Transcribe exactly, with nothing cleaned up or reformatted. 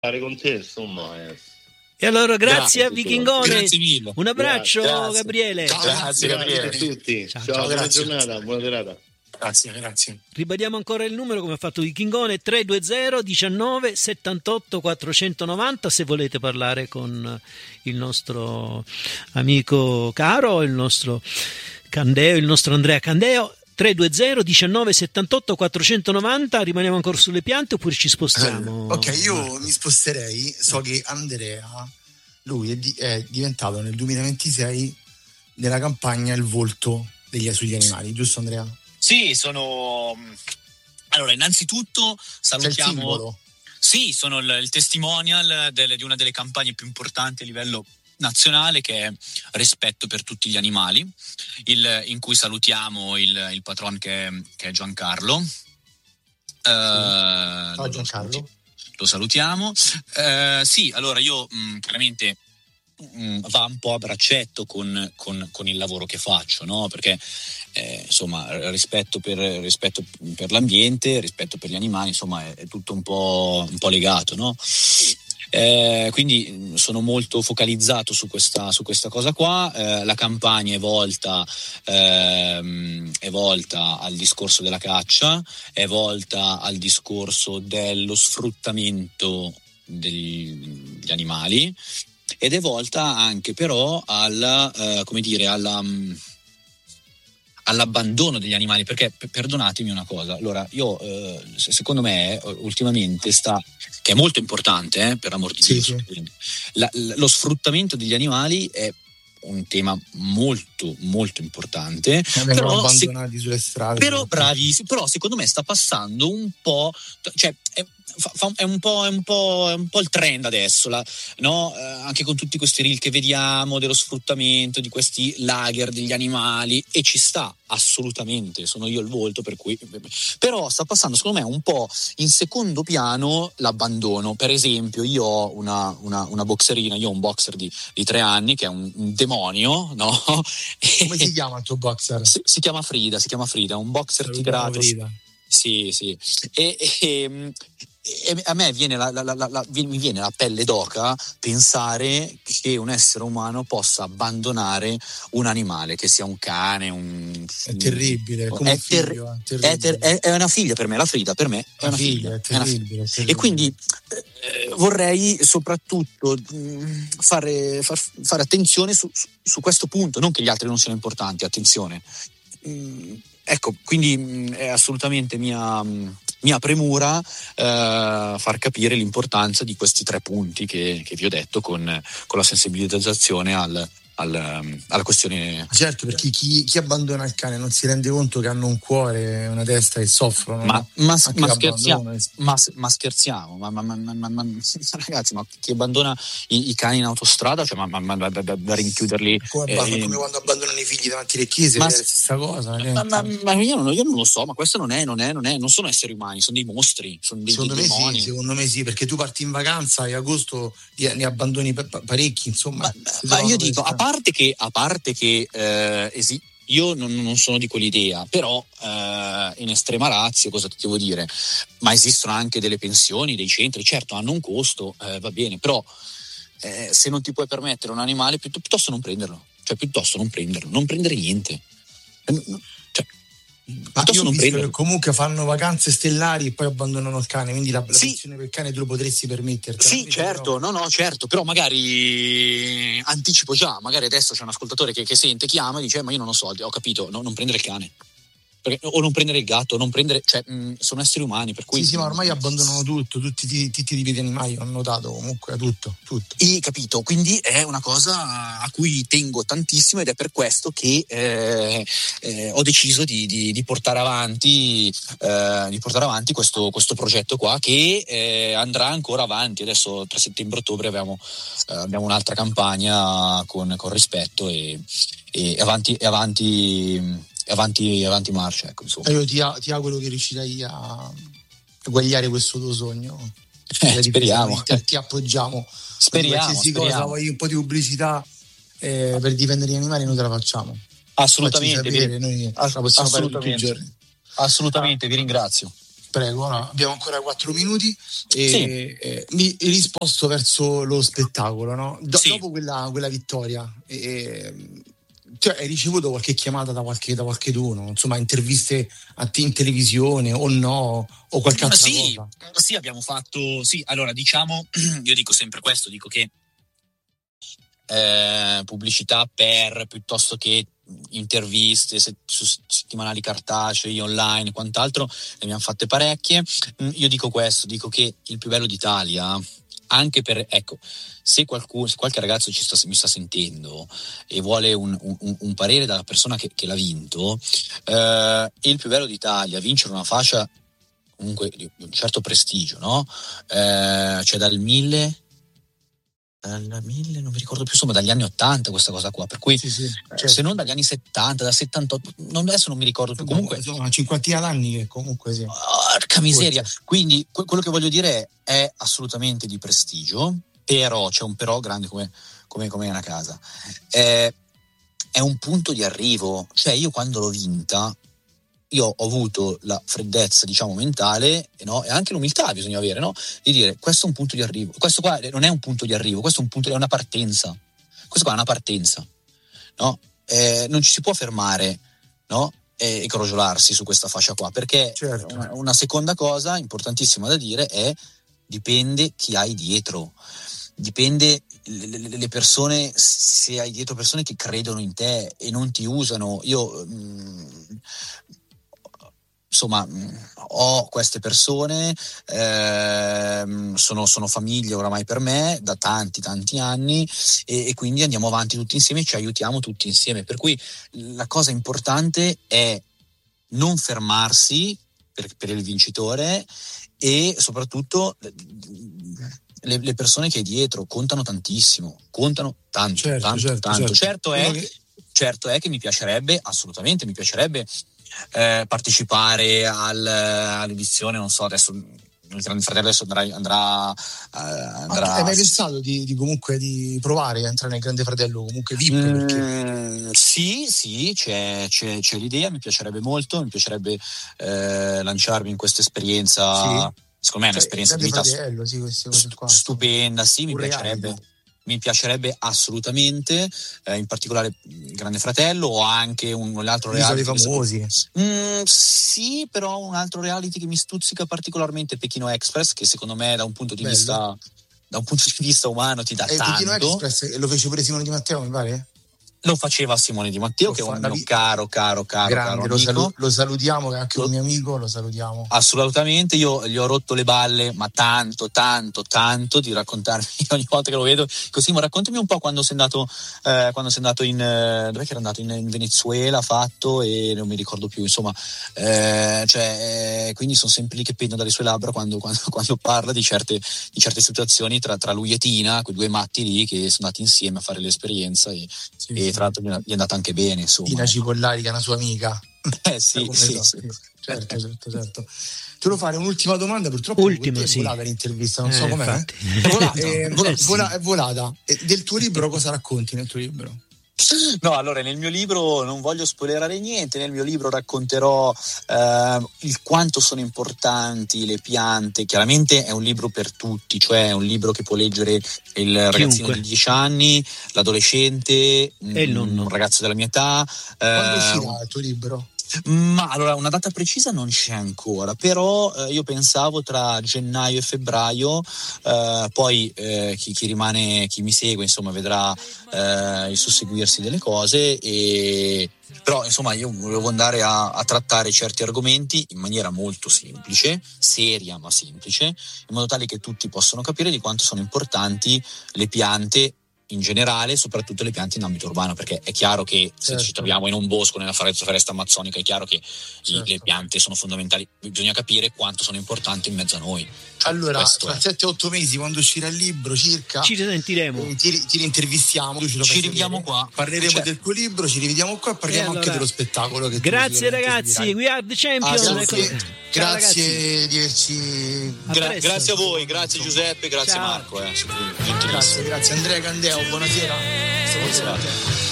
con te, insomma. Eh. E allora grazie, grazie a Vichingone. Grazie mille. Un abbraccio, grazie. Gabriele. Ciao, grazie, Gabriele. Grazie a tutti. Ciao, ciao, ciao, buona grazie. giornata, buona serata. Grazie, grazie. Ribadiamo ancora il numero come ha fatto Vichingone: tre due zero diciannove settantotto quattrocentonovanta se volete parlare con il nostro amico caro, il nostro Candeo, il nostro Andrea Candeo. Tre due zero diciannove settantotto quattrocentonovanta. Rimaniamo ancora sulle piante oppure ci spostiamo? Eh, ok, io mi sposterei. So che Andrea, lui è, di, è diventato nel duemilaventisei nella campagna il volto degli, sugli animali, giusto Andrea? Sì, sono... Allora, innanzitutto salutiamo... Sì, sono il, il testimonial delle, di una delle campagne più importanti a livello nazionale, che è Rispetto per tutti gli animali, il, in cui salutiamo il, il patron che è, che è Giancarlo. Sì. Uh, Ciao lo, Giancarlo. Lo, lo salutiamo. Uh, sì, allora io mh, chiaramente mh, va un po' a braccetto con, con, con il lavoro che faccio, no? Perché eh, insomma rispetto per, rispetto per l'ambiente, rispetto per gli animali, insomma è, è tutto un po', un po' legato, no? Eh, quindi sono molto focalizzato su questa, su questa cosa qua. Eh, la campagna è volta, ehm, è volta al discorso della caccia, è volta al discorso dello sfruttamento degli, degli animali, ed è volta anche però alla, eh, come dire, alla... all'abbandono degli animali, perché perdonatemi una cosa, allora io eh, secondo me ultimamente sta, che è molto importante eh, per amor di Dio, sì, sì. La, la, lo sfruttamento degli animali è un tema molto molto importante, eh, però abbandonati se, sulle strade, però bravissimi, però secondo me sta passando un po', cioè è, fa, fa, è un po' è un po' è un po' il trend adesso, la, no? Eh, anche con tutti questi reel che vediamo dello sfruttamento di questi lager degli animali, e ci sta assolutamente, sono io il volto, per cui però sta passando secondo me un po' in secondo piano l'abbandono. Per esempio io ho una, una, una boxerina, io ho un boxer di, di tre anni che è un, un demonio, no? Come si chiama il tuo boxer? Si, si chiama Frida, si chiama Frida, un boxer Salutiamo tigrato. Frida. Sì, sì. E, e, e a me viene la, la, la, la, mi viene la pelle d'oca pensare che un essere umano possa abbandonare un animale, che sia un cane, un... È terribile, è come è, un figlio, ter- è, è, ter- è, è una figlia per me, la Frida per me è una, una figlia, figlia, è terribile, è una figlia. È terribile. E quindi eh, vorrei soprattutto mh, fare, far, fare attenzione su, su, su questo punto, non che gli altri non siano importanti, attenzione. Mm, ecco, quindi mh, è assolutamente mia, mh, mia premura eh, far capire l'importanza di questi tre punti che, che vi ho detto, con, con la sensibilizzazione al, al, alla questione. Certo, perché chi, chi abbandona il cane non si rende conto che hanno un cuore e una testa che soffrono. Ma, no? ma, ma, scherziamo, ma, ma scherziamo, ma, ma, ma, ma, ma ragazzi, ma chi abbandona i, i cani in autostrada, cioè, ma, ma, ma da, da, da rinchiuderli. Come, eh, come quando abbandonano i figli davanti alle chiese, ma, è la stessa cosa. Ma, ma, ma io, non, io non lo so, ma questo non è, non è, non è, non sono esseri umani, sono dei mostri, sono dei, secondo dei me demoni. Sì, secondo me sì, perché tu parti in vacanza e agosto ne abbandoni parecchi, insomma. Ma, ma io dico, a parte che, a parte che eh, esi- io non, non sono di quell'idea, però eh, in estrema ratio, cosa ti devo dire? Ma esistono anche delle pensioni, dei centri, certo hanno un costo, eh, va bene, però eh, se non ti puoi permettere un animale, piuttosto, piuttosto non prenderlo, cioè piuttosto non prenderlo, non prendere niente. Cioè, ma io non visto che comunque fanno vacanze stellari e poi abbandonano il cane, quindi la, la sì. pensione per il cane tu lo potresti permetterti. Sì, certo, però... no, no, certo, però magari anticipo già, magari adesso c'è un ascoltatore che, che sente, chiama e dice eh, ma io non ho soldi, ho capito, no, non prendere il cane. Perché, o non prendere il gatto, non prendere, cioè mh, sono esseri umani, per cui sì, sì, ma ormai abbandonano tutto, tutti i tipi di animali, ho notato comunque tutto, tutto. E capito, quindi è una cosa a cui tengo tantissimo, ed è per questo che eh, eh, ho deciso di, di, di portare avanti eh, di portare avanti questo, questo progetto qua, che eh, andrà ancora avanti. Adesso tra settembre e ottobre abbiamo, eh, abbiamo un'altra campagna con, con Rispetto e, e avanti e avanti avanti avanti marcia, ecco, insomma. Io ti, ti auguro che riuscirai a eguagliare questo tuo sogno. Eh, speriamo. Ti, ti appoggiamo. Speriamo, qualsiasi speriamo. cosa, vuoi un po' di pubblicità eh, per difendere gli animali, noi te la facciamo. Assolutamente, sapere, vi... noi Ass- la possiamo assolutamente. fare tutti i giorni. Assolutamente, vi ringrazio. Prego, no, abbiamo ancora quattro minuti e Sì. eh, mi hai risposto verso lo spettacolo, no? Do- Sì. Dopo quella, quella vittoria, eh, cioè, hai ricevuto qualche chiamata da qualche da qualcheduno, insomma, interviste a te in televisione o no, o qualche altra Sì, cosa? sì, abbiamo fatto. Sì, allora diciamo, io dico sempre questo, dico che eh, pubblicità per piuttosto che interviste se, su settimanali cartacei, online e quant'altro, ne abbiamo fatte parecchie. Io dico questo, dico che il più bello d'Italia, anche per, ecco, se, qualcuno, se qualche ragazzo ci sta, mi sta sentendo e vuole un, un, un parere dalla persona che, che l'ha vinto, eh, il più bello d'Italia, vincere una fascia comunque di un certo prestigio, no? Eh, cioè dal mille dal mille non mi ricordo più, insomma dagli anni ottanta questa cosa qua, per cui Sì, sì, eh, certo. se non dagli anni settanta, da settantotto, non, adesso non mi ricordo più, comunque insomma una cinquantina d'anni che comunque sì. Porca miseria. Quindi que- quello che voglio dire è, è assolutamente di prestigio, però c'è un però grande come, come, come una casa. Eh, è un punto di arrivo, cioè io quando l'ho vinta io ho avuto la freddezza, diciamo, mentale, no? E anche l'umiltà bisogna avere, no? Di dire questo è un punto di arrivo, questo qua non è un punto di arrivo, questo è un punto, è una partenza, questo qua è una partenza, no? Eh, non ci si può fermare, no? E, e crogiolarsi su questa fascia qua, perché Certo. una, una seconda cosa importantissima da dire è dipende chi hai dietro, dipende le, le persone, se hai dietro persone che credono in te e non ti usano. Io mh, insomma ho queste persone, ehm, sono, sono famiglie oramai per me da tanti tanti anni e, e quindi andiamo avanti tutti insieme, ci aiutiamo tutti insieme, per cui la cosa importante è non fermarsi per, per il vincitore e soprattutto le, le persone che hai dietro contano tantissimo, contano tanto, Certo, tanto, certo, tanto. certo. Certo è, Che... certo è che mi piacerebbe, assolutamente mi piacerebbe eh, partecipare al, all'edizione, non so, adesso il Grande Fratello adesso andrà, andrà, eh, andrà hai mai pensato di, di comunque di provare a entrare nel Grande Fratello comunque V I P? Mm, Perché... sì, sì, c'è, c'è, c'è l'idea, mi piacerebbe molto, mi piacerebbe eh, lanciarmi in questa esperienza. Sì. Secondo me è cioè, un'esperienza di vita fratello, sì, queste cose qua, stupenda, sì, mi un piacerebbe. reality. Mi piacerebbe assolutamente, eh, in particolare Grande Fratello o anche un, un altro reality. Isola dei famosi. Mm, sì, però un altro reality che mi stuzzica particolarmente è Pechino Express, che secondo me da un punto di Bello. vista da un punto di vista umano ti dà e tanto. Pechino Express lo fece pure Simone Di Matteo, mi pare? Lo faceva Simone Di Matteo, lo che è un fa, mio caro, caro, caro, grande, caro lo, amico. salu- lo salutiamo, che è anche lo, un mio amico, lo salutiamo. Assolutamente, io gli ho rotto le balle, ma tanto, tanto, tanto, di raccontarmi ogni volta che lo vedo. Così, ma raccontami un po' quando sei andato, eh, quando sei andato in, eh, dov'è che era andato? In, in Venezuela, fatto, e non mi ricordo più, insomma, eh, cioè, eh, quindi sono sempre lì che pendono dalle sue labbra quando, quando, quando parla di certe, di certe situazioni tra, tra lui e Tina, quei due matti lì che sono andati insieme a fare l'esperienza e, sì, e sì. tra l'altro gli è andata anche bene, insomma. Tina Cipollari, che è una sua amica. Eh sì, sì, so, sì. sì. Certo, certo, certo. Ti volevo fare un'ultima domanda, purtroppo Ultima, è sì. volata l'intervista, non eh, so com'è. infatti. È volata, è, vola, eh, sì. vola, è volata. E del tuo libro cosa racconti nel tuo libro? No, allora nel mio libro non voglio spoilerare niente, nel mio libro racconterò eh, il quanto sono importanti le piante. Chiaramente è un libro per tutti, cioè è un libro che può leggere il Chiunque. ragazzino di dieci anni, l'adolescente, e il un, nonno. un ragazzo della mia età. Quando eh, uscirà il tuo libro? Ma allora una data precisa non c'è ancora, però eh, io pensavo tra gennaio e febbraio, eh, poi eh, chi, chi rimane, chi mi segue insomma vedrà eh, il susseguirsi delle cose, e però insomma io volevo andare a, a trattare certi argomenti in maniera molto semplice, seria ma semplice, in modo tale che tutti possano capire di quanto sono importanti le piante in generale, soprattutto le piante in ambito urbano, perché è chiaro che se certo. ci troviamo in un bosco, nella foresta amazzonica, è chiaro che certo. le piante sono fondamentali, bisogna capire quanto sono importanti in mezzo a noi. Cioè, allora, tra sette otto mesi, quando uscirà il libro circa, ci risentiremo, eh, ti, ti rintervistiamo, tu ci rivediamo qua, parleremo cioè. del tuo libro, ci rivediamo qua e parliamo allora, anche dello spettacolo che grazie ragazzi, we are the champions. Ah, ecco. sì. Ciao, grazie ragazzi. di averci Gra- grazie a voi, grazie Giuseppe, grazie Ciao. Marco, eh. grazie, grazie Andrea Candeo, buonasera. Buonasera.